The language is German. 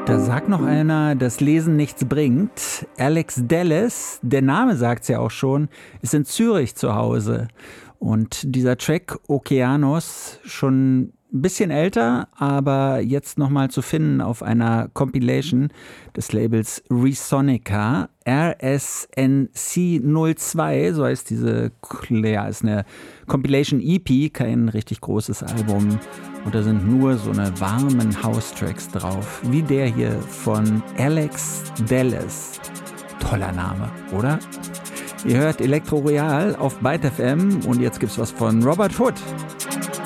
Da sagt noch einer, dass Lesen nichts bringt. Alex Dallas, der Name sagt's ja auch schon, ist in Zürich zu Hause. Und dieser Track Okeanos, schon ein bisschen älter, aber jetzt nochmal zu finden auf einer Compilation des Labels Resonica, RSNC02, so heißt diese, ja, ist eine Compilation EP, kein richtig großes Album. Und da sind nur so eine warmen House-Tracks drauf, wie der hier von Alex Dallas. Toller Name, oder? Ihr hört Elektro Royal auf Byte FM und jetzt gibt's was von Robert Hood.